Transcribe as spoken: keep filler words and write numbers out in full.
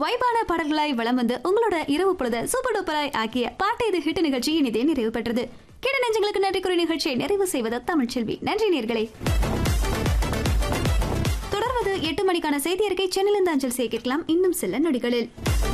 வைபான பாடல்களாய் வளம் வந்து உங்களோட இரவு பொழுத சூப்பர் டூப்பராய் ஆக்கிய பாட்டு இது ஹிட் நிகழ்ச்சி இனிதே நிறைவு பெற்றது. கேட்ட நெஞ்சங்களுக்கு நன்றி கூறிய நிகழ்ச்சியை நிறைவு செய்வது தமிழ்ச்செல்வி. நன்றி நேர்களே. தொடர்வது எட்டு மணிக்கான செய்தி அறிக்கை சென்னையிலிருந்து அஞ்சல் செய்ய கேட்கலாம் இன்னும் சில நொடிகளில்.